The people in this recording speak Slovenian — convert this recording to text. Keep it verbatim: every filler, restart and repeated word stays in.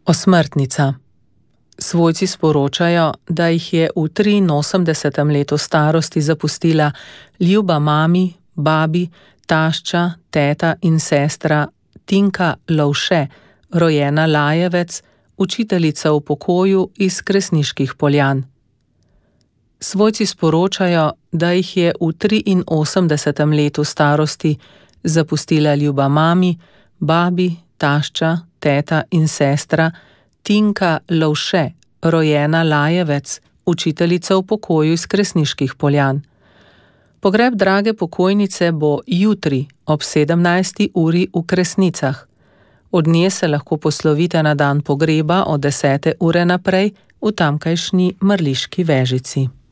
Osmrtnica. Svojci sporočajo, da jih je v triinosemdesetem letu starosti zapustila ljuba mami, babi, tašča, teta in sestra Tinka Lovše, rojena Lajevec, učiteljica v pokoju iz Kresniških Poljan. Svojci sporočajo, da jih je v triinosemdesetem letu starosti zapustila ljuba mami, babi, tašča, teta in sestra Tinka Lovše, rojena Lajevec, učiteljica v pokoju iz Kresniških Poljan. Pogreb drage pokojnice bo jutri ob sedemnajsti uri v Kresnicah. Od nje se lahko poslovite na dan pogreba od desete ure naprej v tamkajšnji Mrliški Vežici.